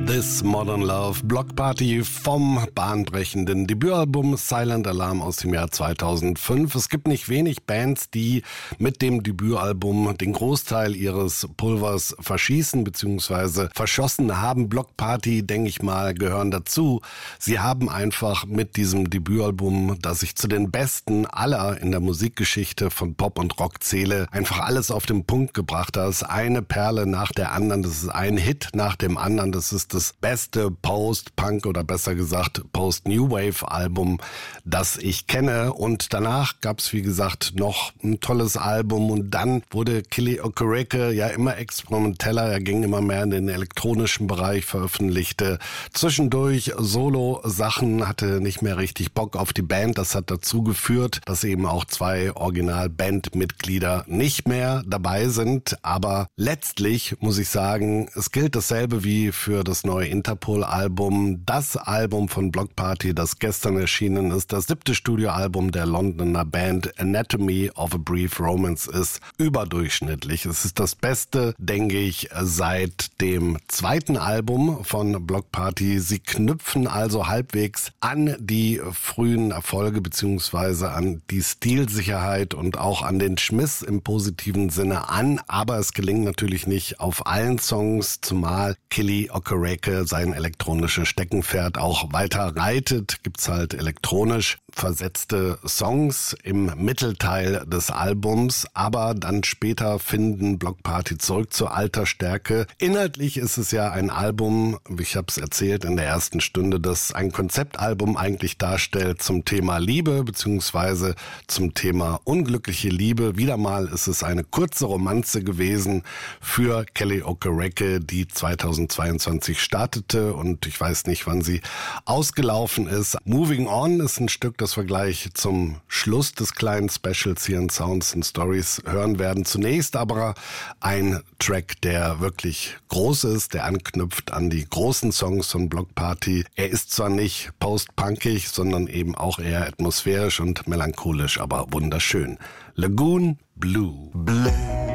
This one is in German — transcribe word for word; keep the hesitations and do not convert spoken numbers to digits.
This Modern Love, Block Party vom bahnbrechenden Debütalbum Silent Alarm aus dem Jahr zweitausendfünf. Es gibt nicht wenig Bands, die mit dem Debütalbum den Großteil ihres Pulvers verschießen bzw. verschossen haben. Block Party, denke ich mal, gehören dazu. Sie haben einfach mit diesem Debütalbum, das ich zu den besten aller in der Musikgeschichte von Pop und Rock zähle, einfach alles auf den Punkt gebracht. Da ist eine Perle nach der anderen, das ist ein Hit nach dem anderen, das ist das beste Post-Punk oder besser gesagt Post-New Wave-Album, das ich kenne. Und danach gab es, wie gesagt, noch ein tolles Album und dann wurde Kili Okereke ja immer experimenteller, er ging immer mehr in den elektronischen Bereich, veröffentlichte zwischendurch Solo-Sachen, hatte nicht mehr richtig Bock auf die Band. Das hat dazu geführt, dass eben auch zwei Original-Bandmitglieder nicht mehr dabei sind. Aber letztlich muss ich sagen, es gilt dasselbe wie für das neue Interpol-Album. Das Album von Block Party, das gestern erschienen ist, das siebte Studioalbum der Londoner Band Anatomy of a Brief Romance, ist überdurchschnittlich. Es ist das Beste, denke ich, seit dem zweiten Album von Block Party. Sie knüpfen also halbwegs an die frühen Erfolge beziehungsweise an die Stilsicherheit und auch an den Schmiss im positiven Sinne an. Aber es gelingt natürlich nicht auf allen Songs, zumal Kili Okereke sein elektronisches Steckenpferd auch weiter reitet. Gibt's halt elektronisch versetzte Songs im Mittelteil des Albums, aber dann später finden Block Party zurück zur alter Stärke. Inhaltlich ist es ja ein Album, ich habe es erzählt in der ersten Stunde, das ein Konzeptalbum eigentlich darstellt zum Thema Liebe beziehungsweise zum Thema unglückliche Liebe. Wieder mal ist es eine kurze Romanze gewesen für Kili Okereke, die zweitausendzweiundzwanzig startete und ich weiß nicht, wann sie ausgelaufen ist. Moving On ist ein Stück, das wir gleich zum Schluss des kleinen Specials hier in Sounds and Stories hören werden. Zunächst aber ein Track, der wirklich groß ist, der anknüpft an die großen Songs von Block Party. Er ist zwar nicht post-punkig, sondern eben auch eher atmosphärisch und melancholisch, aber wunderschön. Lagoon Blue. Blue.